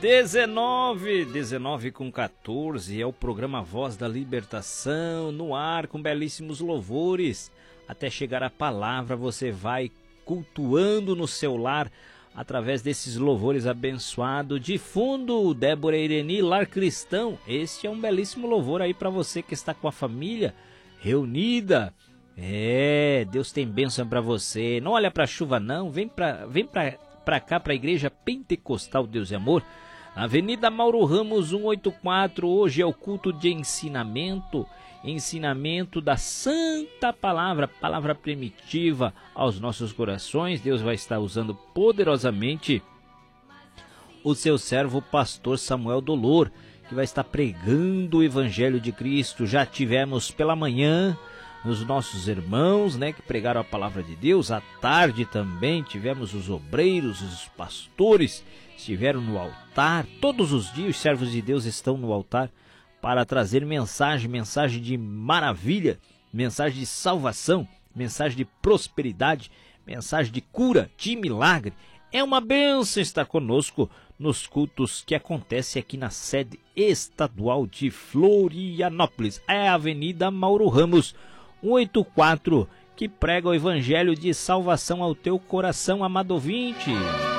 19 com 14, é o programa Voz da Libertação, no ar com belíssimos louvores. Até chegar a palavra, você vai cultuando no seu lar, através desses louvores abençoados. De fundo, Débora Ireni, Lar Cristão. Este é um belíssimo louvor aí para você que está com a família reunida. Deus tem bênção para você. Não olha para a chuva não, vem para cá, para a Igreja Pentecostal Deus e Amor, Avenida Mauro Ramos 184. Hoje é o culto de ensinamento da Santa Palavra, palavra primitiva aos nossos corações. Deus vai estar usando poderosamente o seu servo pastor Samuel Dolor, que vai estar pregando o Evangelho de Cristo. Já tivemos pela manhã os nossos irmãos, que pregaram a palavra de Deus. À tarde também tivemos os obreiros, os pastores estiveram no altar. Todos os dias os servos de Deus estão no altar para trazer mensagem de maravilha, mensagem de salvação, mensagem de prosperidade, mensagem de cura, de milagre. É uma bênção estar conosco nos cultos que acontecem aqui na sede estadual de Florianópolis. É a Avenida Mauro Ramos 184, que prega o Evangelho de salvação ao teu coração, amado ouvinte.